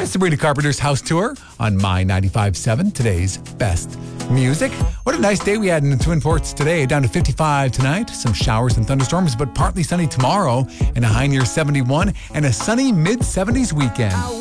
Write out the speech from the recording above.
Sabrina Carpenter's house tour on My 95.7, today's best music. What a nice day we had in the Twin Ports today. Down to 55 tonight. Some showers and thunderstorms, but partly sunny tomorrow and a high near 71 and a sunny mid-70s weekend.